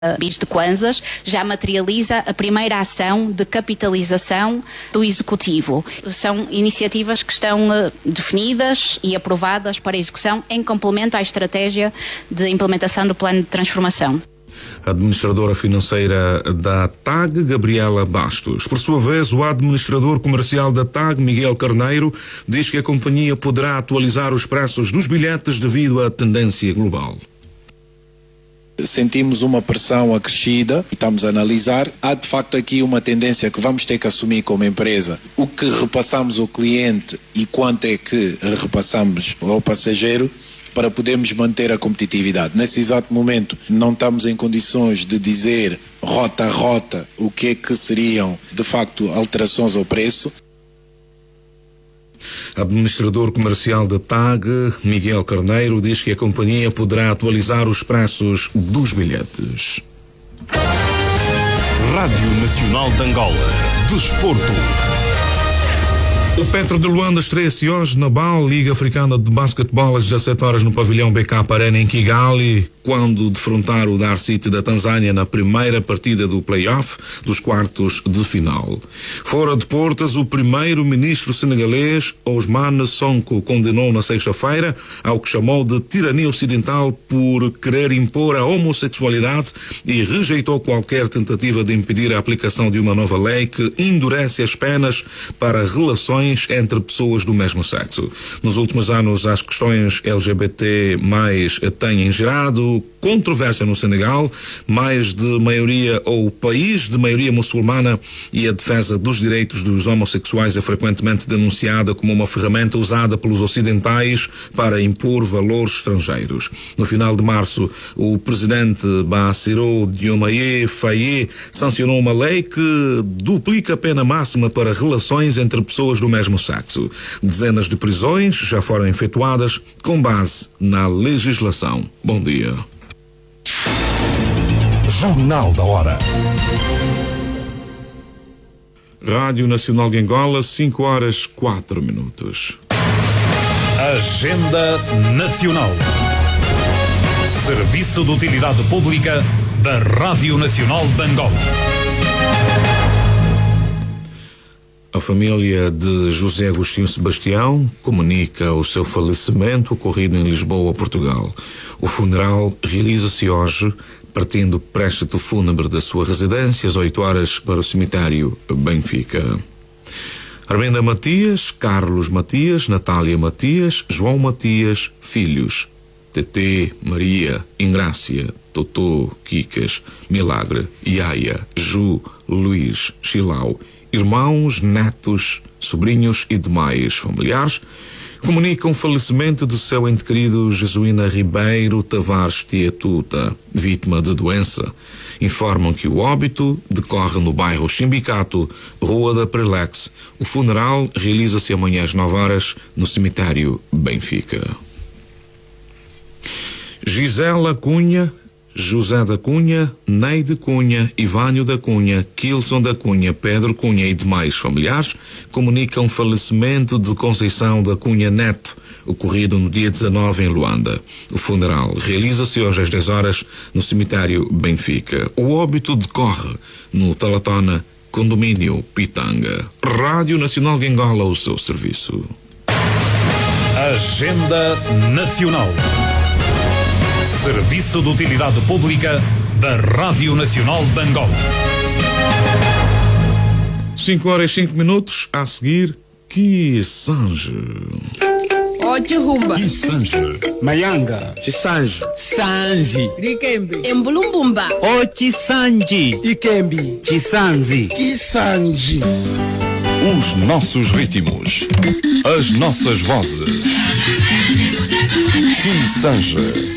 BIS de Kwanzas já materializa a primeira ação de capitalização do Executivo. São iniciativas que estão definidas e aprovadas para execução em complemento à estratégia de implementação do Plano de Transformação. Administradora financeira da TAG, Gabriela Bastos. Por sua vez, o administrador comercial da TAG, Miguel Carneiro, diz que a companhia poderá atualizar os preços dos bilhetes devido à tendência global. Sentimos uma pressão acrescida, estamos a analisar. Há de facto aqui uma tendência que vamos ter que assumir como empresa. O que repassamos ao cliente e quanto é que repassamos ao passageiro para podermos manter a competitividade. Nesse exato momento não estamos em condições de dizer rota a rota o que é que seriam de facto alterações ao preço. Administrador comercial da TAG, Miguel Carneiro, diz que a companhia poderá atualizar os preços dos bilhetes. Rádio Nacional de Angola. Desporto. O Petro de Luanda estreia-se hoje na BAL, Liga Africana de Basquetebol, às 17 horas no pavilhão BK Arena em Kigali, quando defrontar o Dar City da Tanzânia na primeira partida do play-off dos quartos de final. Fora de portas, o primeiro-ministro senegalês, Ousmane Sonko, condenou na sexta-feira ao que chamou de tirania ocidental por querer impor a homossexualidade e rejeitou qualquer tentativa de impedir a aplicação de uma nova lei que endurece as penas para relações entre pessoas do mesmo sexo. Nos últimos anos, as questões LGBT têm gerado controvérsia no Senegal, o país de maioria muçulmana, e a defesa dos direitos dos homossexuais é frequentemente denunciada como uma ferramenta usada pelos ocidentais para impor valores estrangeiros. No final de março, o presidente Bassirou Diomaye Faye sancionou uma lei que duplica a pena máxima para relações entre pessoas do mesmo sexo. Dezenas de prisões já foram efetuadas com base na legislação. Bom dia. Jornal da Hora. Rádio Nacional de Angola, 5h04. Agenda Nacional. Serviço de Utilidade Pública da Rádio Nacional de Angola. A família de José Agostinho Sebastião comunica o seu falecimento ocorrido em Lisboa, Portugal. O funeral realiza-se hoje, partindo préstito fúnebre da sua residência às 8 horas para o cemitério Benfica. Arminda Matias, Carlos Matias, Natália Matias, João Matias, filhos: Tetê, Maria, Ingrácia, Totô, Quicas, Milagre, Iaia, Ju, Luís, Chilau, irmãos, netos, sobrinhos e demais familiares, comunicam o falecimento do seu ente querido Jesuína Ribeiro Tavares Tietuta, vítima de doença. Informam que o óbito decorre no bairro Chimbicato, Rua da Prelex. O funeral realiza-se amanhã às 9 horas no cemitério Benfica. Gisela Cunha, José da Cunha, Neide Cunha, Ivânio da Cunha, Kilson da Cunha, Pedro Cunha e demais familiares comunicam o falecimento de Conceição da Cunha Neto, ocorrido no dia 19 em Luanda. O funeral realiza-se hoje às 10 horas no cemitério Benfica. O óbito decorre no Talatona, condomínio Pitanga. Rádio Nacional de Angola, o seu serviço. Agenda Nacional. Serviço de Utilidade Pública da Rádio Nacional de Angola. 5h05. A seguir, Kisanje. Oche Humba. Kisanje. Mayanga. Chisanji. Sanji. Rikembe. Embulumbumba. Ochi Sanji. Ikembi. Chisanzi. Kisanji. Os nossos ritmos. As nossas vozes. Kisanje.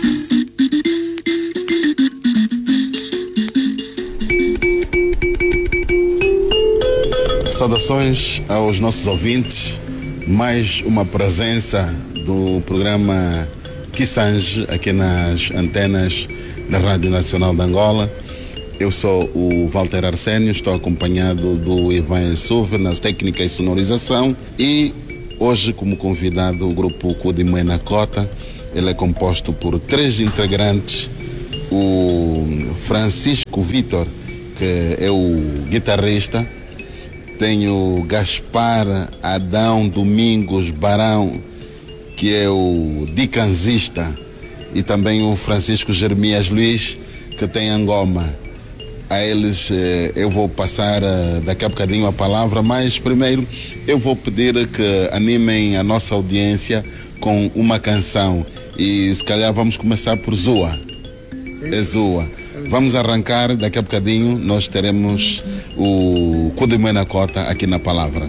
Saudações aos nossos ouvintes. Mais uma presença do programa Kisanje aqui nas antenas da Rádio Nacional de Angola. Eu sou o Walter Arsénio, estou acompanhado do Ivan Suver nas técnicas e sonorização, e hoje como convidado o grupo Kudimena Cota. Ele é composto por 3 integrantes o Francisco Vitor, que é o guitarrista. Tenho Gaspar Adão Domingos Barão, que é o dicanzista, e também o Francisco Jeremias Luiz, que tem Angoma. A eles eu vou passar daqui a bocadinho a palavra, mas primeiro eu vou pedir que animem a nossa audiência com uma canção, e se calhar vamos começar por Zua. É Zua. Vamos arrancar, daqui a bocadinho nós teremos o Kudimena Cota aqui na palavra.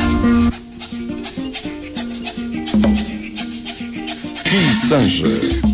Kisanje.